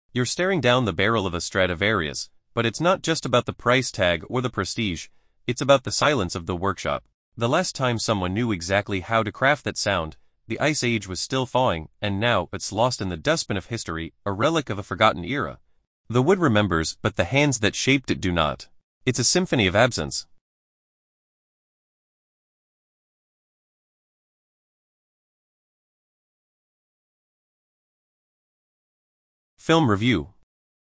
You're staring down the barrel of a Stradivarius, but it's not just about the price tag or the prestige, it's about the silence of the workshop. The last time someone knew exactly how to craft that sound, the Ice Age was still thawing, and now it's lost in the dustbin of history, a relic of a forgotten era. The wood remembers, but the hands that shaped it do not. It's a symphony of absence. Film Review.